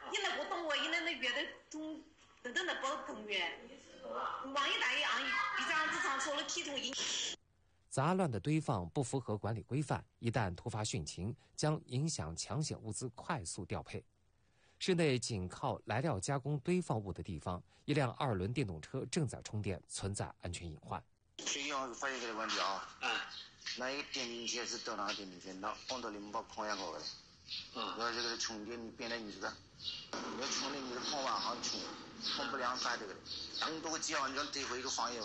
你那个动物，你那月的中等等的保动物，万一大爷按比这样子上说了体重一。 杂乱的堆放不符合管理规范，一旦突发汛情，将影响抢险物资快速调配。市内紧靠来料加工堆放物的地方，一辆2轮电动车正在充电，存在安全隐患。 最近我发现这个问题啊，那一个电瓶车是到那个电瓶车，那往到你们把矿下过来，要这个充电你变得你这个，要充电你的矿完行充不良干这个，当多个几万张得回一个行业。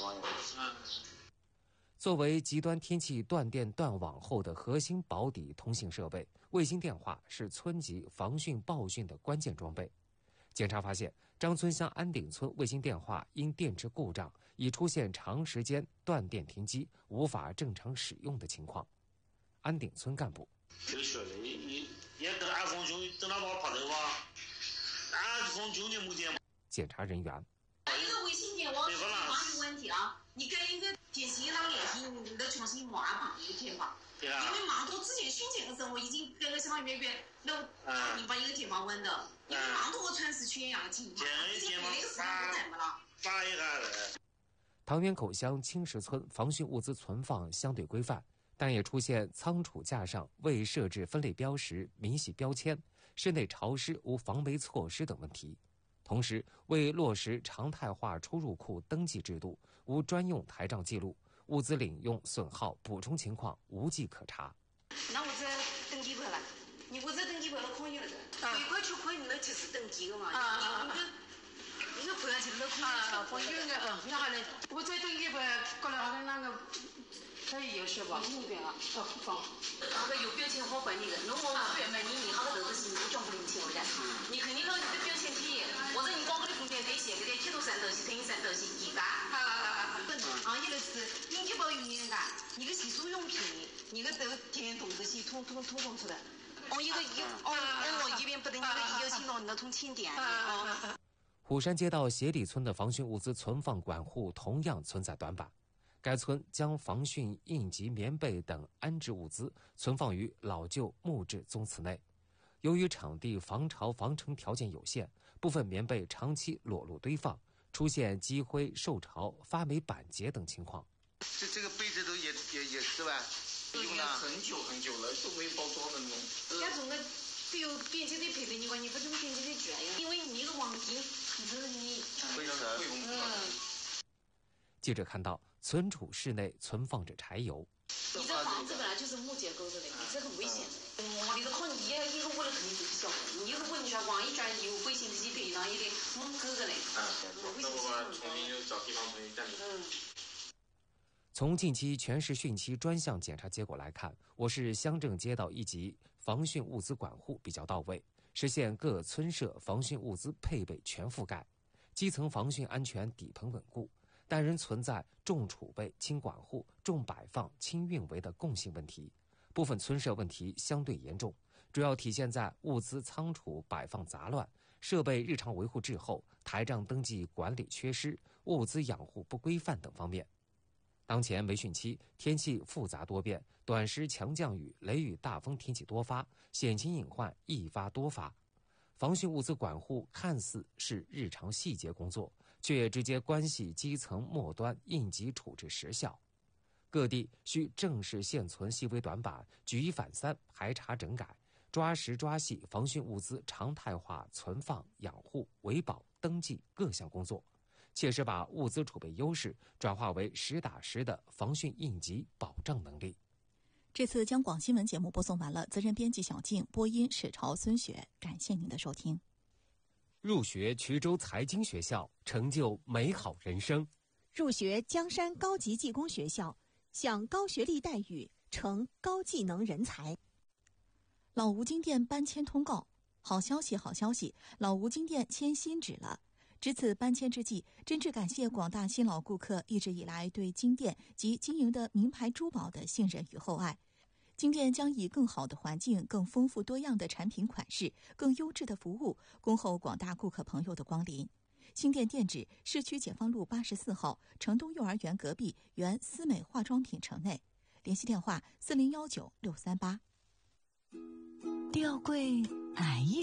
作为极端天气断电断网后的核心保底通信设备，卫星电话是村级防汛报汛的关键装备。检查发现，张村乡安顶村卫星电话因电池故障，已出现长时间断电停机，无法正常使用的情况。安顶村干部： 这个学的，你等俺风兄等他把我爬头吧，俺风兄弟目前。 检查人员。 一个卫星电网是发有问题啊，你跟一个电信商联系，你得重新挖旁一个电话。对啊。因为码头之前汛情的时候，已经跟个什么月那你把一个电话问的，因为码头和城市全样情况，已经那个时间都在没了。 发一个。 唐园口乡青石村防汛物资存放相对规范，但也出现仓储架上未设置分类标识、明细标签，室内潮湿无防霉措施等问题。同时，为落实常态化出入库登记制度，无专用台账记录，物资领用损耗补充情况无迹可查。 那我这登记回来，你我这登记回来可以了的，回过去可以那就是登记的嘛。你回来就是那可以。 我有个你好嘞，我这登记回来过来好像那个。可以有些吧，那边啊，放。 那个有标签好管理的，那我不买你好个都是你装不进去的。你看你个标签体，或者你光个的空间给写个的铁头三头是等于三头是一个。一个是应急保育员个，一个是使用品，一个都电动这些统出来。一边不等一个有行动的通轻电。 虎山街道鞋底村的防汛物资存放管护同样存在短板。该村将防汛应急棉被等安置物资存放于老旧木质宗祠内，由于场地防潮防尘条件有限，部分棉被长期裸露堆放，出现积灰、受潮、发霉、板结等情况。 这个被子都也是吧？ 用了很久了，都没包装的那种。 那种的，比如编辑的配备，你管你不怎么编辑的卷呀？因为你个网巾，你非常贵。 记者看到，存储室内存放着柴油。 你这房子本来就是木结构的，你这很危险的。你这靠你一个屋的肯定就是小的，你一个屋你说往一转有危险的就得让一点木疙瘩嘞。 那我重新就找地方重新站着。 从近期全市汛期专项检查结果来看，我市乡镇街道一级防汛物资管护比较到位，实现各村社防汛物资配备全覆盖，基层防汛安全底棚稳固。但仍存在重储备、轻管护、重摆放、轻运维的共性问题，部分村社问题相对严重，主要体现在物资仓储摆放杂乱、设备日常维护滞后、台账登记管理缺失、物资养护不规范等方面。当前为汛期，天气复杂多变，短时强降雨、雷雨大风天气多发，险情隐患易发多发。防汛物资管护看似是日常细节工作，却直接关系基层末端应急处置实效。各地需正视现存细微短板，举一反三，排查整改，抓实抓细防汛物资常态化存放、养护、维保、登记各项工作，切实把物资储备优势转化为实打实的防汛应急保障能力。 这次央广新闻节目播送完了，责任编辑小静，播音史朝、孙雪，感谢您的收听。 入学衢州财经学校，成就美好人生； 入学江山高级技工学校，享高学历待遇，成高技能人才。 老吴金店搬迁通告，好消息，好消息！老吴金店迁新址了。值此搬迁之际，真挚感谢广大新老顾客一直以来对金店及经营的名牌珠宝的信任与厚爱。金店将以更好的环境、更丰富多样的产品款式、更优质的服务，恭候广大顾客朋友的光临。新店店址：市区解放路84号城东幼儿园隔壁原思美化妆品城内。联系电话：4019-638。 吊柜哪一